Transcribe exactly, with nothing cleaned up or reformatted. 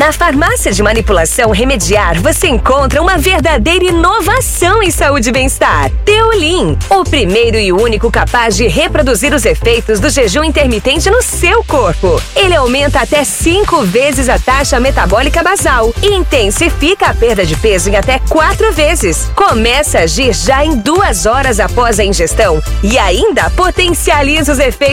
Na farmácia de manipulação Remediar, você encontra uma verdadeira inovação em saúde e bem-estar. Teolin, o primeiro e único capaz de reproduzir os efeitos do jejum intermitente no seu corpo. Ele aumenta até cinco vezes a taxa metabólica basal e intensifica a perda de peso em até quatro vezes. Começa a agir já em duas horas após a ingestão e ainda potencializa os efeitos